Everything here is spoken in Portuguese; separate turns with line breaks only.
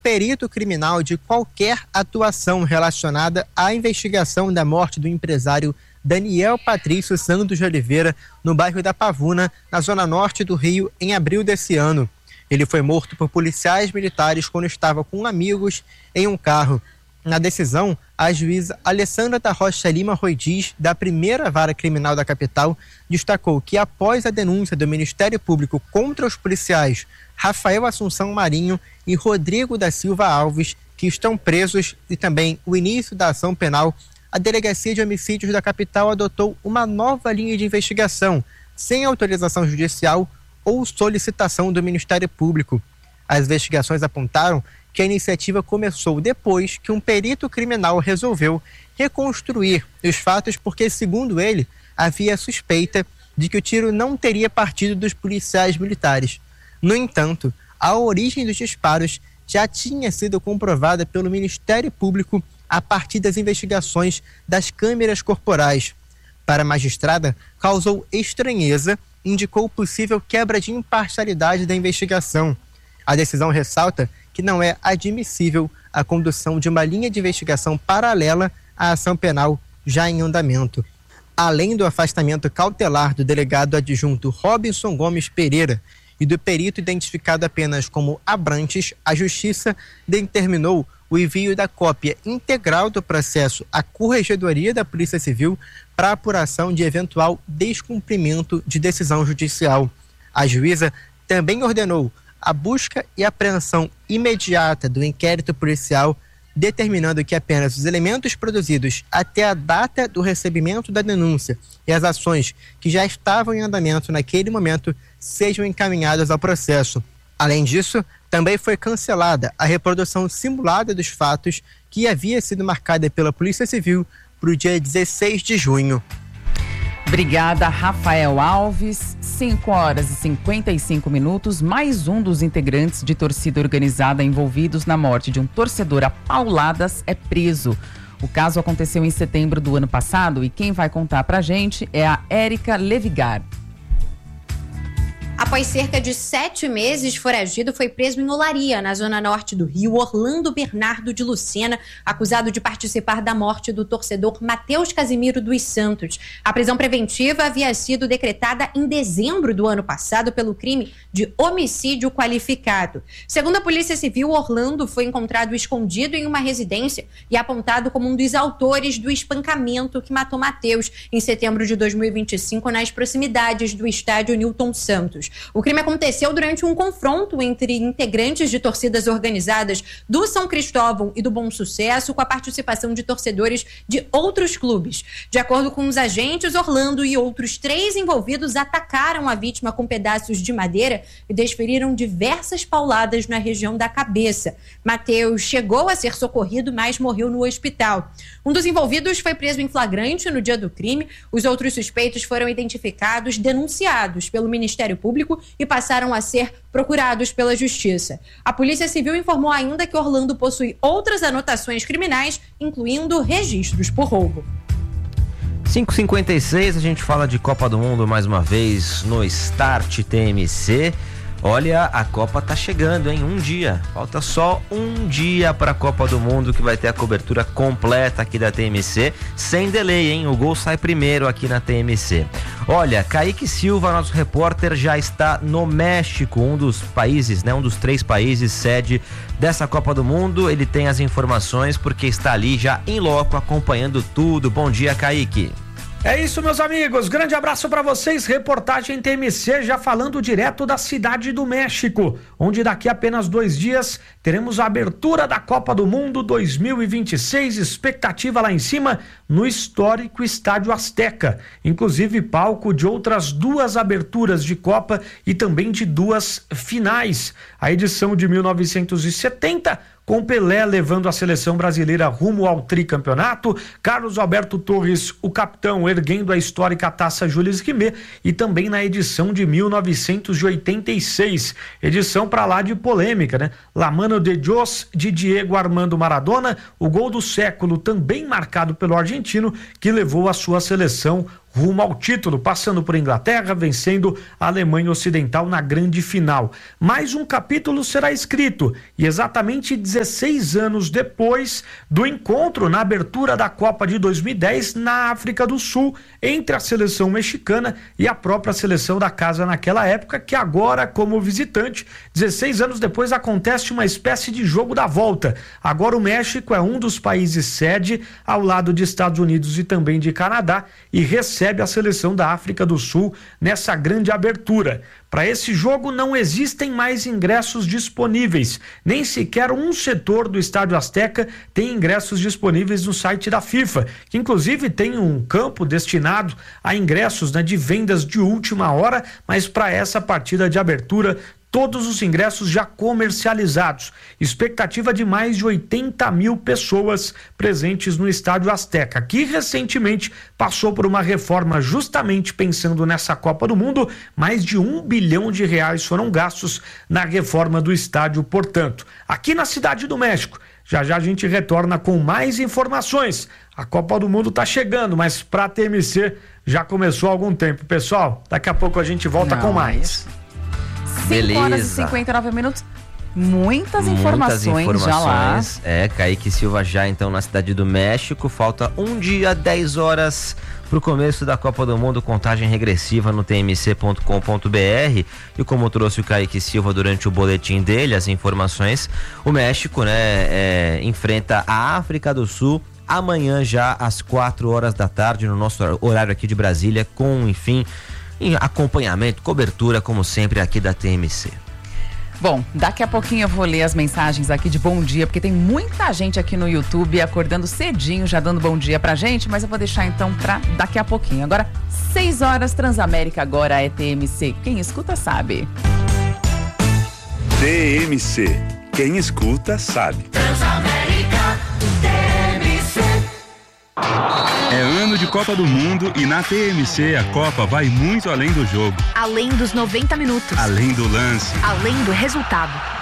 perito criminal de qualquer atuação relacionada à investigação da morte do empresário Daniel Patrício Santos de Oliveira, no bairro da Pavuna, na zona norte do Rio, em abril desse ano. Ele foi morto por policiais militares quando estava com amigos em um carro. Na decisão, a juíza Alessandra da Rocha Lima Roidiz, da primeira vara criminal da capital, destacou que após a denúncia do Ministério Público contra os policiais Rafael Assunção Marinho e Rodrigo da Silva Alves, que estão presos, e também o início da ação penal, a Delegacia de Homicídios da capital adotou uma nova linha de investigação, sem autorização judicial ou solicitação do Ministério Público. As investigações apontaram que a iniciativa começou depois que um perito criminal resolveu reconstruir os fatos porque, segundo ele, havia suspeita de que o tiro não teria partido dos policiais militares. No entanto, a origem dos disparos já tinha sido comprovada pelo Ministério Público a partir das investigações das câmeras corporais. Para a magistrada, causou estranheza e indicou possível quebra de imparcialidade da investigação. A decisão ressalta que não é admissível a condução de uma linha de investigação paralela à ação penal já em andamento. Além do afastamento cautelar do delegado adjunto Robinson Gomes Pereira e do perito identificado apenas como Abrantes, a Justiça determinou o envio da cópia integral do processo à Corregedoria da Polícia Civil para apuração de eventual descumprimento de decisão judicial. A juíza também ordenou a busca e apreensão imediata do inquérito policial, determinando que apenas os elementos produzidos até a data do recebimento da denúncia e as ações que já estavam em andamento naquele momento sejam encaminhadas ao processo. Além disso, também foi cancelada a reprodução simulada dos fatos que havia sido marcada pela Polícia Civil para o dia 16 de junho.
Obrigada, Rafael Alves. 5h55, mais um dos integrantes de torcida organizada envolvidos na morte de um torcedor a pauladas é preso. O caso aconteceu em setembro do ano passado e quem vai contar pra gente é a Érica Levigar.
Após cerca de 7 meses foragido, foi preso em Olaria, na zona norte do Rio, Orlando Bernardo de Lucena, acusado de participar da morte do torcedor Matheus Casimiro dos Santos. A prisão preventiva havia sido decretada em dezembro do ano passado pelo crime de homicídio qualificado. Segundo a Polícia Civil, Orlando foi encontrado escondido em uma residência e apontado como um dos autores do espancamento que matou Matheus em setembro de 2025 nas proximidades do estádio Newton Santos. O crime aconteceu durante um confronto entre integrantes de torcidas organizadas do São Cristóvão e do Bom Sucesso, com a participação de torcedores de outros clubes. De acordo com os agentes, Orlando e outros 3 envolvidos atacaram a vítima com pedaços de madeira e desferiram diversas pauladas na região da cabeça. Matheus chegou a ser socorrido, mas morreu no hospital. Um dos envolvidos foi preso em flagrante no dia do crime. Os outros suspeitos foram identificados, denunciados pelo Ministério Público e passaram a ser procurados pela Justiça. A Polícia Civil informou ainda que Orlando possui outras anotações criminais, incluindo registros por roubo.
5h56, a gente fala de Copa do Mundo mais uma vez no Start TMC. Olha, a Copa tá chegando, hein? Um dia. Falta só um dia para a Copa do Mundo, que vai ter a cobertura completa aqui da TMC, sem delay, hein? O gol sai primeiro aqui na TMC. Olha, Kaique Silva, nosso repórter, já está no México, um dos países, né? Um dos 3 países sede dessa Copa do Mundo. Ele tem as informações porque está ali já em loco acompanhando tudo. Bom dia, Kaique.
É isso, meus amigos, grande abraço para vocês, reportagem TMC já falando direto da Cidade do México, onde daqui a apenas 2 dias teremos a abertura da Copa do Mundo 2026, expectativa lá em cima no histórico Estádio Azteca, inclusive palco de outras 2 aberturas de Copa e também de 2 finais, a edição de 1970, com Pelé levando a seleção brasileira rumo ao tricampeonato, Carlos Alberto Torres, o capitão, erguendo a histórica taça Jules Rimet, e também na edição de 1986, edição pra lá de polêmica, né? La Mano de Dios, de Diego Armando Maradona, o gol do século também marcado pelo argentino, que levou a sua seleção rumo ao título, passando por Inglaterra, vencendo a Alemanha Ocidental na grande final. Mais um capítulo será escrito, e exatamente 16 anos depois do encontro na abertura da Copa de 2010 na África do Sul, entre a seleção mexicana e a própria seleção da casa naquela época, que agora, como visitante, 16 anos depois acontece uma espécie de jogo da volta. Agora o México é um dos países sede, ao lado de Estados Unidos e também de Canadá, e recebe a seleção da África do Sul nessa grande abertura. Para esse jogo não existem mais ingressos disponíveis, nem sequer um setor do Estádio Azteca tem ingressos disponíveis no site da FIFA, que inclusive tem um campo destinado a ingressos, né, de vendas de última hora, mas para essa partida de abertura todos os ingressos já comercializados. Expectativa de mais de 80 mil pessoas presentes no Estádio Azteca, que recentemente passou por uma reforma justamente pensando nessa Copa do Mundo. Mais de R$1 bilhão foram gastos na reforma do estádio, portanto. Aqui na Cidade do México, já a gente retorna com mais informações. A Copa do Mundo está chegando, mas para a TMC já começou há algum tempo. Pessoal, daqui a pouco a gente volta com mais.
5 horas e 59 minutos. Muitas informações já lá.
Kaique Silva já então na Cidade do México. Falta um dia, 10 horas para o começo da Copa do Mundo. Contagem regressiva no tmc.com.br. E como trouxe o Kaique Silva durante o boletim dele, as informações, o México, enfrenta a África do Sul amanhã já às 4 horas da tarde no nosso horário aqui de Brasília, com, enfim, acompanhamento, cobertura, como sempre, aqui da TMC.
Bom, daqui a pouquinho eu vou ler as mensagens aqui de bom dia, porque tem muita gente aqui no YouTube acordando cedinho, já dando bom dia pra gente, mas eu vou deixar então pra daqui a pouquinho. Agora, 6 horas, Transamérica, agora é TMC. Quem escuta sabe.
TMC. Quem escuta sabe.
Transamérica, TMC.
É ano de Copa do Mundo e na TMC a Copa vai muito além do jogo.
Além dos 90 minutos.
Além do lance.
Além do resultado.